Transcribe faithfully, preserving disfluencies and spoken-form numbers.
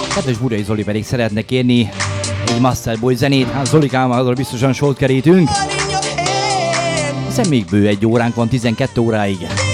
Kedves Budai Zoli pedig szeretne kérni egy Masterboy zenét. Hát Zolikámmal biztosan sót kerítünk, hiszen még bő egy óránk van, tizenkét óráig.